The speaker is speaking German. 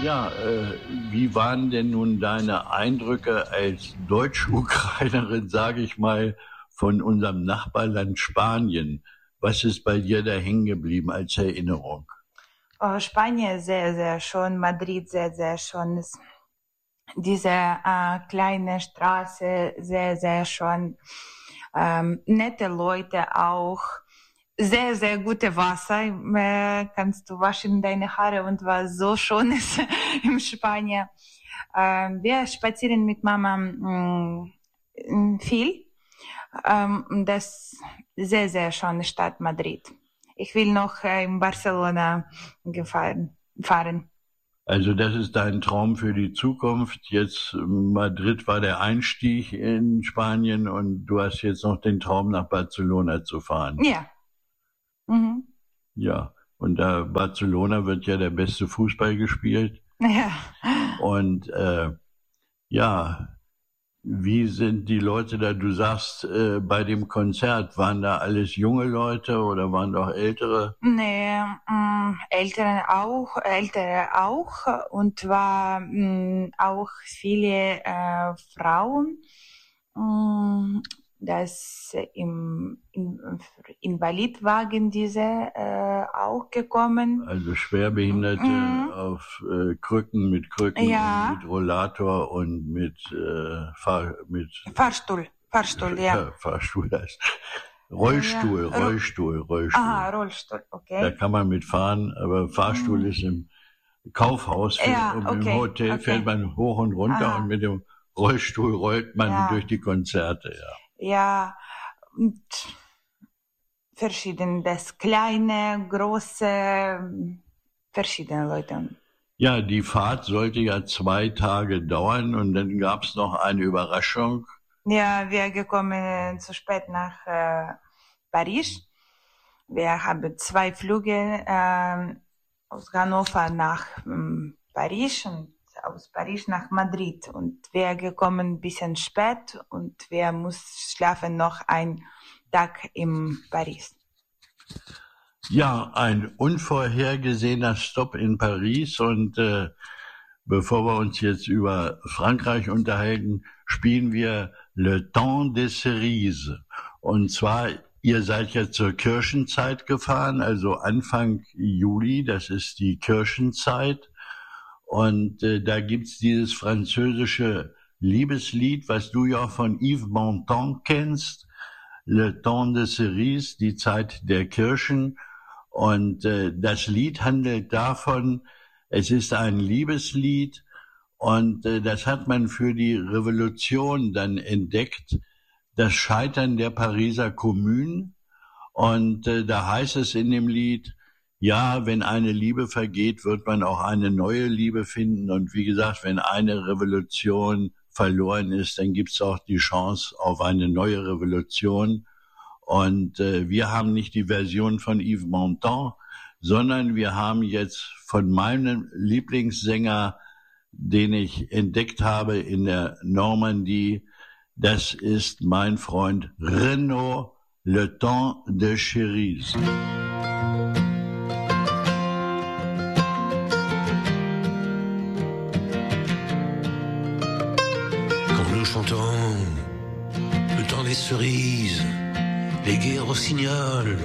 Ja, wie waren denn nun deine Eindrücke als Deutsch-Ukrainerin, sage ich mal, von unserem Nachbarland Spanien? Was ist bei dir da hängen geblieben als Erinnerung? Spanien sehr, sehr schön, Madrid sehr, sehr schön. Diese kleine Straße sehr, sehr schön. Nette Leute auch. Sehr, sehr gute Wasser. Kannst du waschen deine Haare und was so Schönes in Spanien. Wir spazieren mit Mama viel. Das sehr, sehr schöne Stadt Madrid. Ich will noch in Barcelona fahren. Also das ist dein Traum für die Zukunft. Jetzt Madrid war der Einstieg in Spanien und du hast jetzt noch den Traum, nach Barcelona zu fahren. Ja. Mhm. Ja, und da Barcelona wird ja der beste Fußball gespielt. Ja. Und ja, wie sind die Leute da? Du sagst, bei dem Konzert, waren da alles junge Leute oder waren doch ältere? Nee, ältere auch und war auch viele Frauen, das im Invalidwagen diese auch gekommen. Also Schwerbehinderte auf Krücken, mit Ja. und mit Rollator und mit Fahrstuhl, ja. Fahrstuhl heißt. Rollstuhl. Aha, Rollstuhl, okay. Da kann man mitfahren, aber Fahrstuhl ist im Kaufhaus und im Hotel fährt man hoch und runter und mit dem Rollstuhl rollt man durch die Konzerte, ja. Ja, und verschiedenes, kleine, große, verschiedene Leute. Ja, die Fahrt sollte ja 2 Tage dauern und dann gab's noch eine Überraschung. Ja, wir gekommen zu spät nach Paris. Wir haben 2 Flüge aus Hannover nach Paris und aus Paris nach Madrid. Und wir gekommen ein bisschen spät und wir mussten schlafen noch einen Tag in Paris. Ja, ein unvorhergesehener Stopp in Paris und bevor wir uns jetzt über Frankreich unterhalten, spielen wir Le Temps des Cerises. Und zwar, ihr seid ja zur Kirchenzeit gefahren, also Anfang Juli, das ist die Kirchenzeit. Und da gibt's dieses französische Liebeslied, was du ja von Yves Montand kennst, Le Temps des Cerises, die Zeit der Kirchen. Und das Lied handelt davon, es ist ein Liebeslied und das hat man für die Revolution dann entdeckt, das Scheitern der Pariser Kommune. Und da heißt es in dem Lied, ja, wenn eine Liebe vergeht, wird man auch eine neue Liebe finden. Und wie gesagt, wenn eine Revolution verloren ist, dann gibt's auch die Chance auf eine neue Revolution. Und wir haben nicht die Version von Yves Montand, sondern wir haben jetzt von meinem Lieblingssänger, den ich entdeckt habe in der Normandie, das ist mein Freund Renaud, Le Temps des Cerises. Quand nous chantons le temps des cerises, les gai rossignols